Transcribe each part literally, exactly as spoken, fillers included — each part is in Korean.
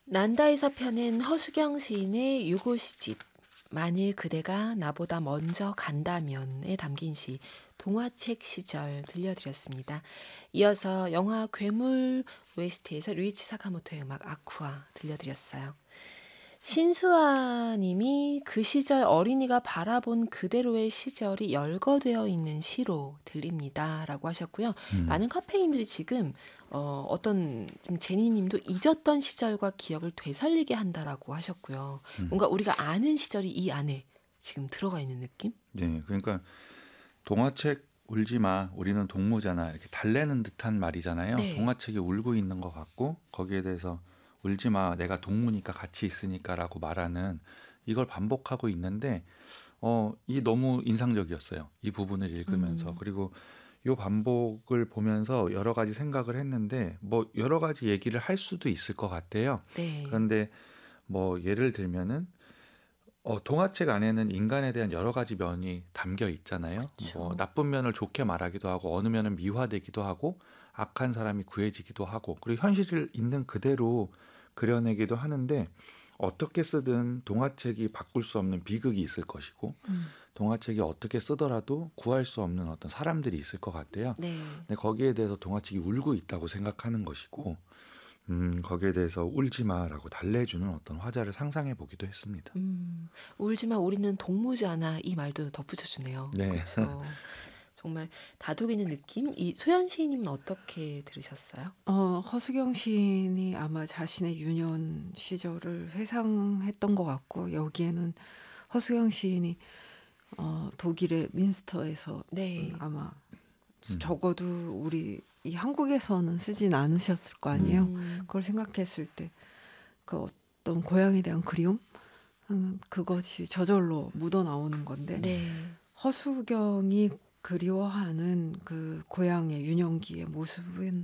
난다에서 펴낸 허수경 시인의 유고 시집 만일 그대가 나보다 먼저 간다면에 담긴 시 동화책 시절 들려드렸습니다. 이어서 영화 괴물 오에스티에서 류이치 사카모토의 음악 아쿠아 들려드렸어요. 신수아 님이 그 시절 어린이가 바라본 그대로의 시절이 열거되어 있는 시로 들립니다. 라고 하셨고요. 음. 많은 카페인들이 지금 어, 어떤 지금 제니 님도 잊었던 시절과 기억을 되살리게 한다라고 하셨고요. 음. 뭔가 우리가 아는 시절이 이 안에 지금 들어가 있는 느낌? 네, 그러니까 동화책 울지 마, 우리는 동무잖아. 이렇게 달래는 듯한 말이잖아요. 네. 동화책이 울고 있는 것 같고 거기에 대해서 울지 마, 내가 동무니까 같이 있으니까라고 말하는 이걸 반복하고 있는데 어, 이 너무 인상적이었어요. 이 부분을 읽으면서. 음. 그리고 이 반복을 보면서 여러 가지 생각을 했는데 뭐 여러 가지 얘기를 할 수도 있을 것 같아요. 네. 그런데 뭐 예를 들면은 어, 동화책 안에는 인간에 대한 여러 가지 면이 담겨 있잖아요. 그쵸. 뭐 나쁜 면을 좋게 말하기도 하고 어느 면은 미화되기도 하고 악한 사람이 구해지기도 하고 그리고 현실을 있는 그대로 그려내기도 하는데 어떻게 쓰든 동화책이 바꿀 수 없는 비극이 있을 것이고 음. 동화책이 어떻게 쓰더라도 구할 수 없는 어떤 사람들이 있을 것 같아요. 네. 근데 거기에 대해서 동화책이 울고 있다고 생각하는 것이고 음, 거기에 대해서 울지 마라고 달래주는 어떤 화자를 상상해 보기도 했습니다. 음, 울지마 우리는 동무잖아 이 말도 덧붙여주네요. 네. 그렇죠. 정말 다독이는 느낌? 이 소연 시인님은 어떻게 들으셨어요? 어, 허수경 시인이 아마 자신의 유년 시절을 회상했던 것 같고 여기에는 허수경 시인이 어, 독일의 민스터에서 네. 음, 아마 음. 적어도 우리 이 한국에서는 쓰진 않으셨을 거 아니에요. 음, 그걸 생각했을 때 그 어떤 고향에 대한 그리움 음, 그것이 저절로 묻어 나오는 건데 네. 허수경이 그리워하는 그 고향의 유년기의 모습은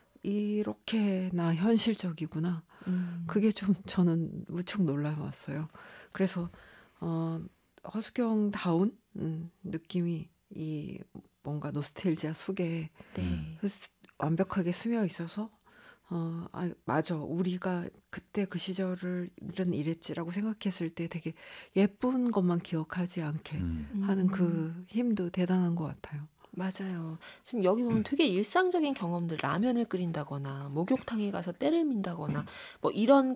이렇게나 현실적이구나. 음, 그게 좀 저는 무척 놀라웠어요. 그래서 어, 허수경다운 음, 느낌이 이 뭔가 노스텔지아 속에 네. 스- 완벽하게 스며 있어서 어, 아, 맞아. 우리가 그때 그 시절을 이랬지라고 생각했을 때 되게 예쁜 것만 기억하지 않게 음. 하는 음, 그 힘도 대단한 것 같아요. 맞아요. 지금 여기 보면 되게 일상적인 경험들, 라면을 끓인다거나, 목욕탕에 가서 때를 민다거나, 뭐 이런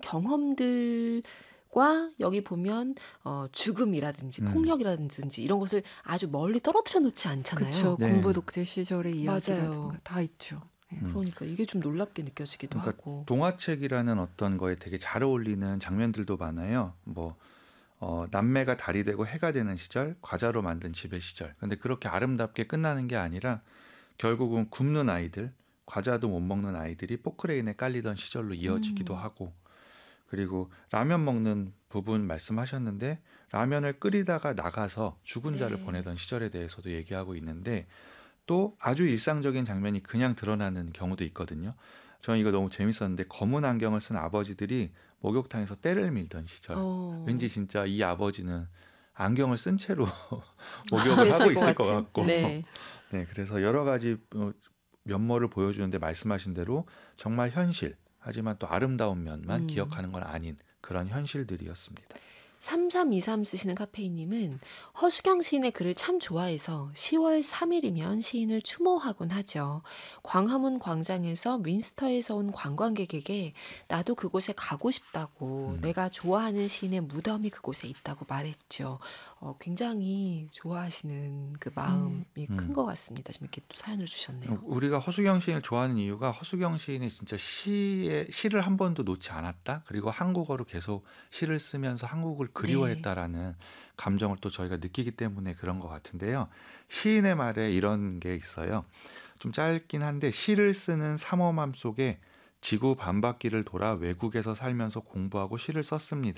경험들과 여기 보면 어, 죽음이라든지 음. 폭력이라든지 이런 것을 아주 멀리 떨어뜨려 놓지 않잖아요. 그쵸. 네. 공부 독재 시절의 맞아요. 이야기라든가 다 있죠. 예. 음. 그러니까 이게 좀 놀랍게 느껴지기도 그러니까 하고. 동화책이라는 어떤 거에 되게 잘 어울리는 장면들도 많아요. 뭐 어, 남매가 달이 되고 해가 되는 시절, 과자로 만든 집의 시절. 근데 그렇게 아름답게 끝나는 게 아니라 결국은 굶는 아이들, 과자도 못 먹는 아이들이 포크레인에 깔리던 시절로 이어지기도 음. 하고 그리고 라면 먹는 부분 말씀하셨는데 라면을 끓이다가 나가서 죽은 자를 네. 보내던 시절에 대해서도 얘기하고 있는데 또 아주 일상적인 장면이 그냥 드러나는 경우도 있거든요. 저는 이거 너무 재밌었는데 검은 안경을 쓴 아버지들이 목욕탕에서 때를 밀던 시절. 어. 왠지 진짜 이 아버지는 안경을 쓴 채로 목욕을 그랬을 하고 것 있을 것 같은? 같고. 네. 네, 그래서 여러 가지 어, 면모를 보여주는데 말씀하신 대로 정말 현실, 하지만 또 아름다운 면만 음. 기억하는 건 아닌 그런 현실들이었습니다. 삼삼이삼 쓰시는 카페이님은 허수경 시인의 글을 참 좋아해서 시월 삼일이면 시인을 추모하곤 하죠. 광화문 광장에서 윈스터에서 온 관광객에게 나도 그곳에 가고 싶다고 음. 내가 좋아하는 시인의 무덤이 그곳에 있다고 말했죠. 어, 굉장히 좋아하시는 그 마음이 음. 큰 것 같습니다. 지금 이렇게 또 사연을 주셨네요. 우리가 허수경 시인을 좋아하는 이유가 허수경 시인이 진짜 시에 시를 한 번도 놓지 않았다. 그리고 한국어로 계속 시를 쓰면서 한국을 그리워했다라는 감정을 또 저희가 느끼기 때문에 그런 것 같은데요. 시인의 말에 이런 게 있어요. 좀 짧긴 한데 시를 쓰는 삼엄함 속에 지구 반바퀴를 돌아 외국에서 살면서 공부하고 시를 썼습니다.